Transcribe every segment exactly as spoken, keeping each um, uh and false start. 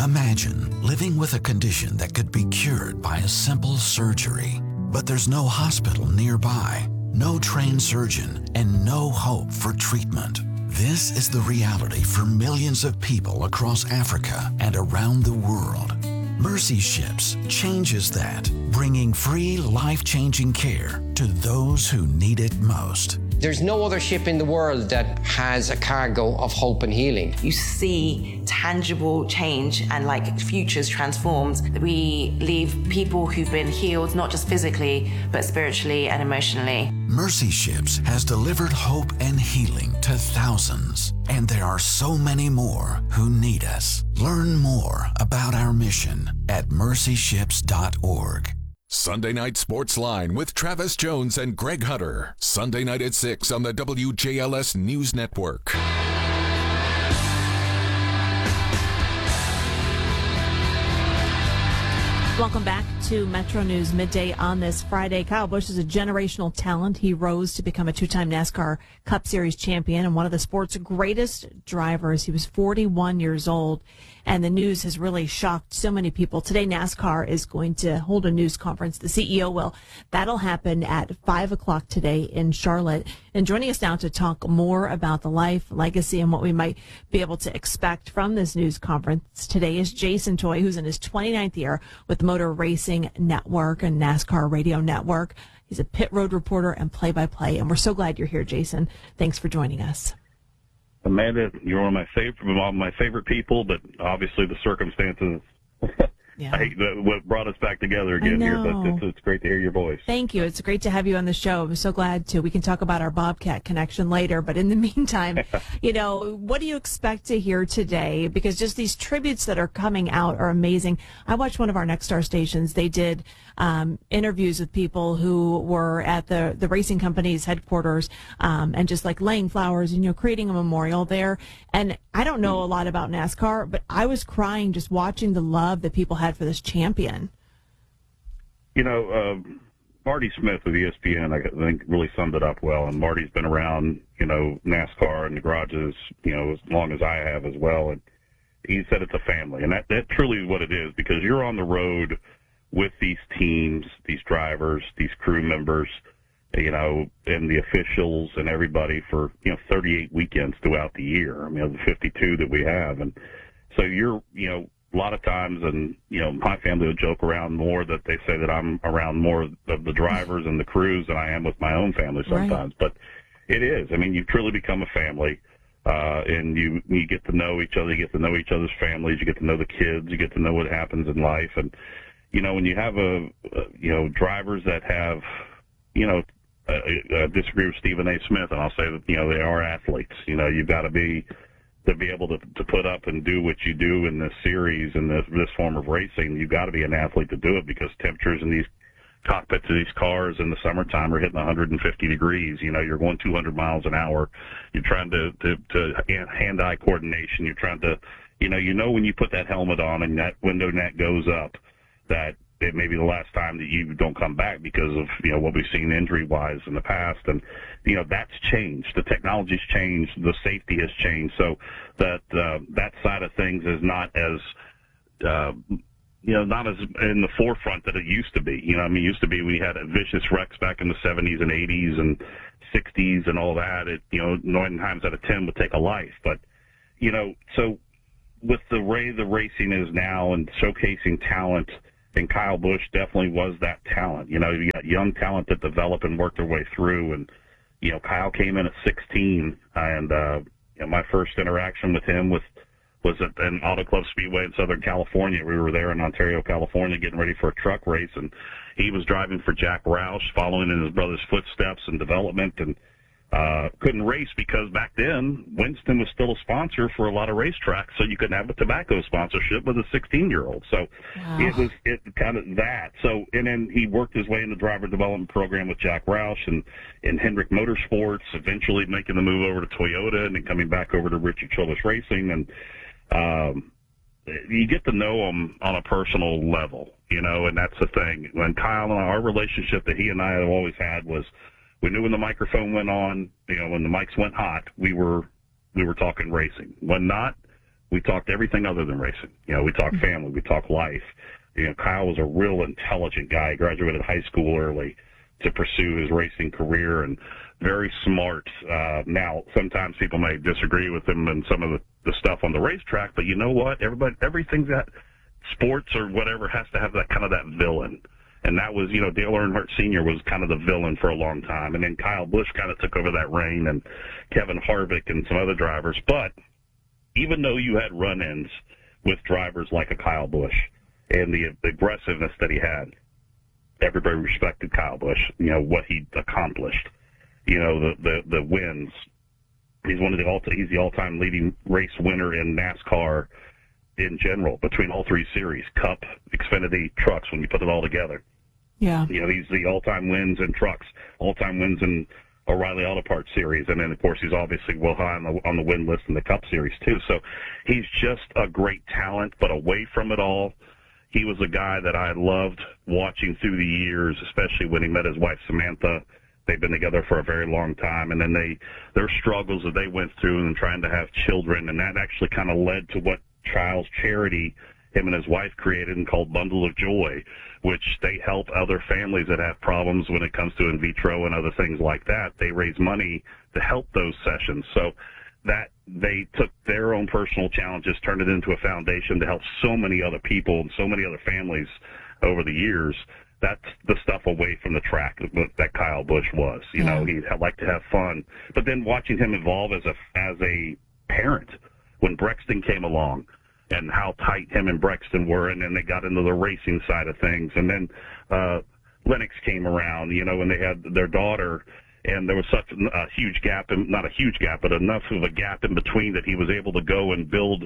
Imagine living with a condition that could be cured by a simple surgery, but there's no hospital nearby, no trained surgeon, and no hope for treatment. This is the reality for millions of people across Africa and around the world. Mercy Ships changes that, bringing free, life-changing care to those who need it most. There's no other ship in the world that has a cargo of hope and healing. You see tangible change and like futures transformed. We leave people who've been healed, not just physically, but spiritually and emotionally. Mercy Ships has delivered hope and healing to thousands, and there are so many more who need us. Learn more about our mission at mercy ships dot org. Sunday Night Sports Line with Travis Jones and Greg Hutter. Sunday night at six on the W J L S News Network. Welcome back to Metro News Midday on this Friday. Kyle Busch is a generational talent. He rose to become a two-time NASCAR Cup Series champion and one of the sport's greatest drivers. He was forty-one years old, and the news has really shocked so many people. Today, NASCAR is going to hold a news conference. The C E O will. That'll happen at five o'clock today in Charlotte. And joining us now to talk more about the life, legacy, and what we might be able to expect from this news conference today is Jason Toy, who's in his twenty-ninth year with the Motor Racing Network and NASCAR Radio Network. He's a pit road reporter and play-by-play, and we're so glad you're here, Jason. Thanks for joining us. Amanda, you're one of my favorite, one of my favorite people, but obviously the circumstances. Yeah. I hate that what brought us back together again here, but it's, it's great to hear your voice. Thank you. It's great to have you on the show. I'm so glad to. We can talk about our Bobcat connection later, but in the meantime, you know, what do you expect to hear today? Because just these tributes that are coming out are amazing. I watched one of our Next Star stations. They did um, interviews with people who were at the, the racing company's headquarters um, and just like laying flowers and, you know, creating a memorial there. And I don't know a lot about NASCAR, but I was crying just watching the love that people had for this champion. You know, uh, Marty Smith with E S P N, I think, really summed it up well. And Marty's been around, you know, NASCAR and the garages, you know, as long as I have as well. And he said it's a family. And that, that truly is what it is, because you're on the road with these teams, these drivers, these crew members, you know, and the officials and everybody for, you know, thirty-eight weekends throughout the year. I mean, the fifty-two that we have. And so you're, you know, a lot of times, and, you know, my family will joke around more that they say that I'm around more of the drivers and the crews than I am with my own family sometimes. Right. But it is. I mean, you truly become a family, uh, and you, you get to know each other, you get to know each other's families, you get to know the kids, you get to know what happens in life. And, you know, when you have a, uh, you know, drivers that have, you know, I, I disagree with Stephen A. Smith, and I'll say that, you know, they are athletes. You know, you've got to be, to be able to, to put up and do what you do in this series and this, this form of racing, you've got to be an athlete to do it, because temperatures in these cockpits of these cars in the summertime are hitting one hundred fifty degrees. You know, you're going two hundred miles an hour. You're trying to, to, to hand-eye coordination. You're trying to, you know, you know when you put that helmet on and that window net goes up, that it may be the last time that you don't come back because of, you know, what we've seen injury-wise in the past. And, you know, that's changed. The technology's changed. The safety has changed. So that uh, that side of things is not as, uh, you know, not as in the forefront that it used to be. You know, I mean, it used to be we had a vicious wrecks back in the seventies and eighties and sixties and all that. It, you know, nine times out of ten would take a life. But, you know, so with the way the racing is now and showcasing talent, and Kyle Busch definitely was that talent. You know, you got young talent that develop and work their way through. And, you know, Kyle came in at sixteen, and uh, you know, my first interaction with him was, was at an Auto Club Speedway in Southern California. We were there in Ontario, California, getting ready for a truck race, and he was driving for Jack Roush, following in his brother's footsteps and development, and uh, couldn't race because back then Winston was still a sponsor for a lot of racetracks, so you couldn't have a tobacco sponsorship with a sixteen-year-old. So wow. it was it kind of that. So and then he worked his way in the driver development program with Jack Roush and and Hendrick Motorsports, eventually making the move over to Toyota and then coming back over to Richard Childress Racing. And um, you get to know him on a personal level, you know, and that's the thing. When Kyle and I, our relationship that he and I have always had was, we knew when the microphone went on, you know, when the mics went hot, we were we were talking racing. When not, We talked everything other than racing. You know, we talked family, we talked life. You know, Kyle was a real intelligent guy. He graduated high school early to pursue his racing career, and very smart. Uh, now, sometimes people may disagree with him and some of the, the stuff on the racetrack, but you know what? Everybody, everything that sports or whatever has to have that kind of that villain. And that was, you know, Dale Earnhardt Senior was kind of the villain for a long time. And then Kyle Busch kind of took over that reign, and Kevin Harvick and some other drivers. But even though you had run-ins with drivers like a Kyle Busch and the, the aggressiveness that he had, everybody respected Kyle Busch, you know, what he accomplished, you know, the, the, the wins. He's one of the all he's the all-time leading race winner in NASCAR in general, between all three series, Cup, Xfinity, trucks, when you put it all together. Yeah. You know, he's the all-time wins in trucks, all-time wins in O'Reilly Auto Parts series, and then, of course, he's obviously well high on the, on the win list in the Cup series, too. So he's just a great talent, but away from it all, he was a guy that I loved watching through the years, especially when he met his wife, Samantha. They've been together for a very long time, and then they their struggles that they went through and trying to have children, and that actually kind of led to what Child's Charity him and his wife created and called Bundle of Joy, which they help other families that have problems when it comes to in vitro and other things like that. They raise money to help those sessions. So that they took their own personal challenges, turned it into a foundation to help so many other people and so many other families over the years. That's the stuff away from the track that Kyle Busch was. You Yeah. know, he liked to have fun. But then watching him evolve as a as a parent when Brexton came along, and how tight him and Brexton were, and then they got into the racing side of things. And then uh, Lennox came around, you know, and they had their daughter, and there was such a huge gap, and not a huge gap, but enough of a gap in between that he was able to go and build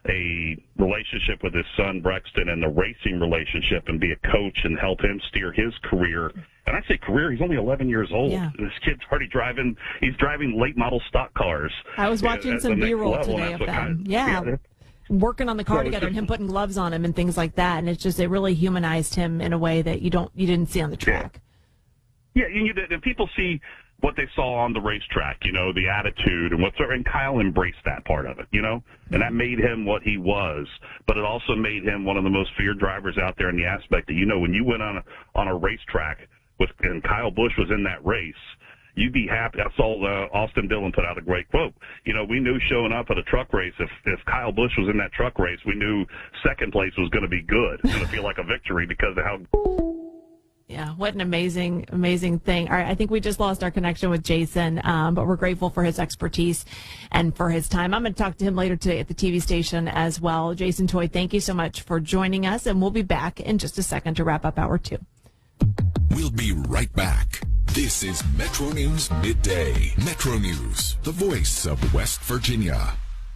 a relationship with his son Brexton and the racing relationship and be a coach and help him steer his career. And I say career, he's only eleven years old. Yeah. This kid's already driving, he's driving late model stock cars. I was watching at some the next B-roll level, today and of that's what them. kind of- Yeah. yeah, Working on the car Yeah, it was together and just- him putting gloves on him and things like that. And it's just, it really humanized him in a way that you don't, you didn't see on the track. Yeah, and, you did, and people see what they saw on the racetrack, you know, the attitude and what's, and Kyle embraced that part of it, you know, and that made him what he was. But it also made him one of the most feared drivers out there in the aspect that, you know, when you went on a, on a racetrack with, and Kyle Busch was in that race, you'd be happy. I saw uh, Austin Dillon put out a great quote. You know, we knew showing up at a truck race, if, if Kyle Busch was in that truck race, we knew second place was going to be good. It's going to feel like a victory because of how. Yeah, what an amazing, amazing thing. All right, I think we just lost our connection with Jason, um, but we're grateful for his expertise and for his time. I'm going to talk to him later today at the T V station as well. Jason Toy, thank you so much for joining us, and we'll be back in just a second to wrap up hour two. We'll be right back. This is Metro News Midday. Metro News, the voice of West Virginia.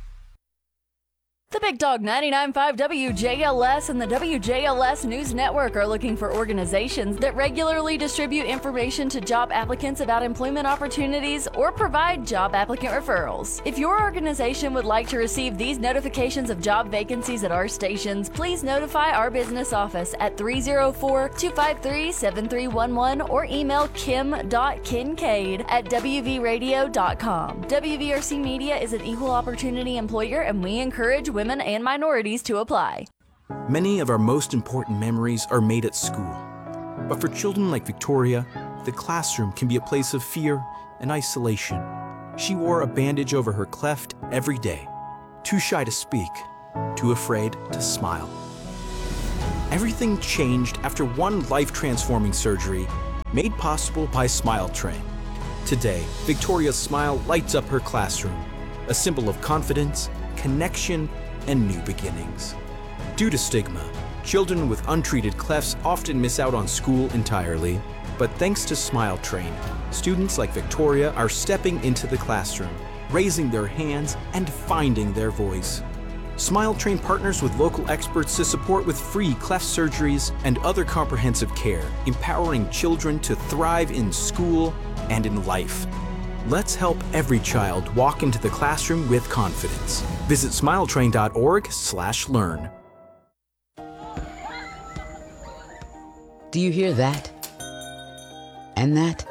The Big Dog ninety-nine point five W J L S and the W J L S News Network are looking for organizations that regularly distribute information to job applicants about employment opportunities or provide job applicant referrals. If your organization would like to receive these notifications of job vacancies at our stations, please notify our business office at three oh four, two five three, seven three one one or email kim dot kincaid at w v radio dot com. W V R C Media is an equal opportunity employer, and we encourage women and minorities to apply. Many of our most important memories are made at school. But for children like Victoria, the classroom can be a place of fear and isolation. She wore a bandage over her cleft every day, too shy to speak, too afraid to smile. Everything changed after one life-transforming surgery made possible by Smile Train. Today, Victoria's smile lights up her classroom, a symbol of confidence, connection, and new beginnings. Due to stigma, children with untreated clefts often miss out on school entirely, but thanks to Smile Train, students like Victoria are stepping into the classroom, raising their hands, and finding their voice. Smile Train partners with local experts to support with free cleft surgeries and other comprehensive care, empowering children to thrive in school and in life. Let's help every child walk into the classroom with confidence. Visit smiletrain dot org slash learn. Do you hear that? And that?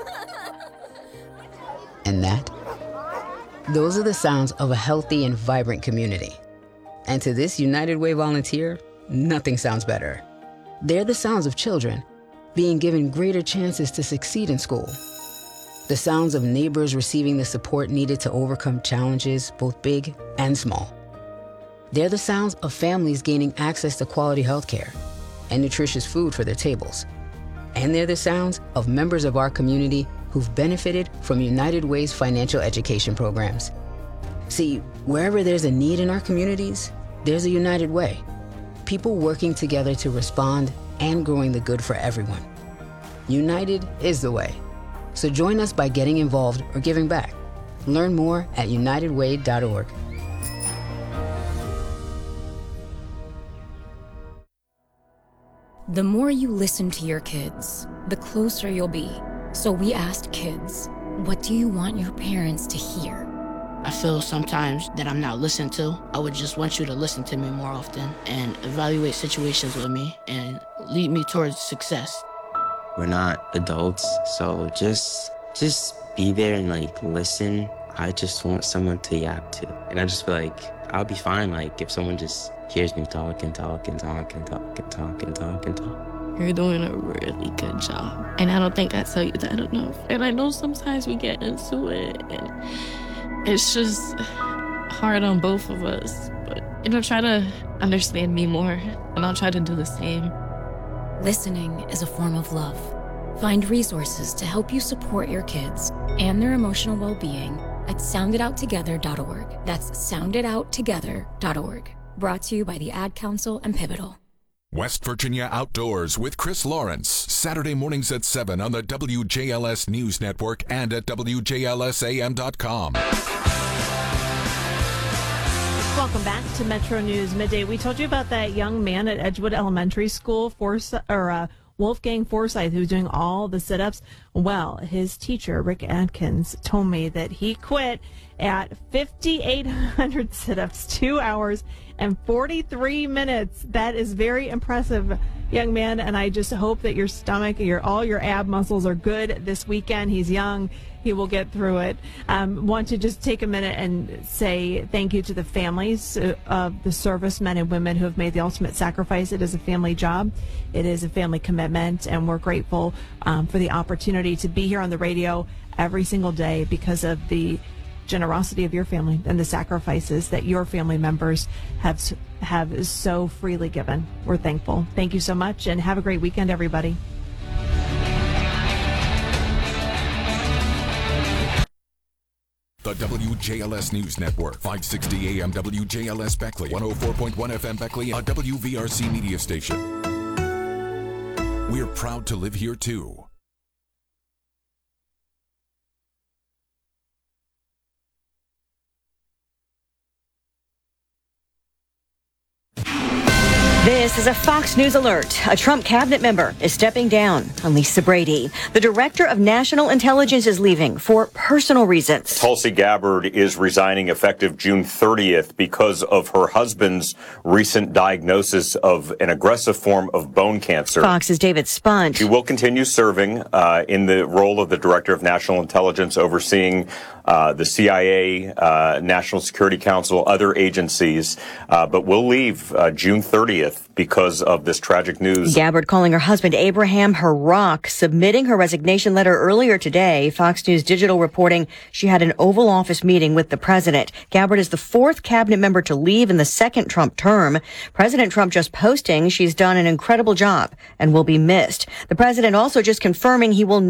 And that? Those are the sounds of a healthy and vibrant community. And to this United Way volunteer, nothing sounds better. They're the sounds of children being given greater chances to succeed in school. The sounds of neighbors receiving the support needed to overcome challenges, both big and small. They're the sounds of families gaining access to quality healthcare and nutritious food for their tables. And they're the sounds of members of our community who've benefited from United Way's financial education programs. See, wherever there's a need in our communities, there's a United Way. People working together to respond and growing the good for everyone. United is the way. So join us by getting involved or giving back. Learn more at united way dot org. The more you listen to your kids, the closer you'll be. So we asked kids, what do you want your parents to hear? I feel sometimes that I'm not listened to. I would just want you to listen to me more often and evaluate situations with me and lead me towards success. We're not adults, so just just be there and like listen. I just want someone to yap to. And I just feel like I'll be fine like if someone just hears me talk and talk and talk and talk and talk and talk and talk. You're doing a really good job. And I don't think I tell you that enough. And I know sometimes we get into it and it's just hard on both of us. But, you know, try to understand me more and I'll try to do the same. Listening is a form of love. Find resources to help you support your kids and their emotional well-being at sound it out together dot org. That's sound it out together dot org. Brought to you by the Ad Council and Pivotal. West Virginia Outdoors with Chris Lawrence. Saturday mornings at seven on the W J L S News Network and at W J L S A M dot com. Welcome back to Metro News Midday. We told you about that young man at Edgewood Elementary School, Force, or uh, Wolfgang Forsyth, who's doing all the sit-ups. Well, his teacher, Rick Adkins, told me that he quit at fifty-eight hundred sit-ups, two hours and forty-three minutes. That is very impressive, young man, and I just hope that your stomach, your all your ab muscles are good this weekend. He's young. He will get through it. Um, want to just take a minute and say thank you to the families of the servicemen and women who have made the ultimate sacrifice. It is a family job. It is a family commitment, and we're grateful um, for the opportunity to be here on the radio every single day because of the generosity of your family and the sacrifices that your family members have have so freely given. We're thankful. Thank you so much, and have a great weekend, everybody. The W J L S News Network, five sixty A M W J L S Beckley, one oh four point one F M Beckley, a W V R C media station. We're proud to live here, too. This is a Fox News alert. A Trump cabinet member is stepping down. Lisa Brady, the director of national intelligence, is leaving for personal reasons. Tulsi Gabbard is resigning effective June thirtieth because of her husband's recent diagnosis of an aggressive form of bone cancer. Fox's David Spunt. She will continue serving uh, in the role of the director of national intelligence, overseeing uh, the C I A, uh, National Security Council, other agencies, uh, but will leave uh, June thirtieth because of this tragic news. Gabbard calling her husband Abraham her rock, submitting her resignation letter earlier today. Fox News Digital reporting she had an Oval Office meeting with the president. Gabbard is the fourth cabinet member to leave in the second Trump term. President Trump just posting she's done an incredible job and will be missed. The president also just confirming he will not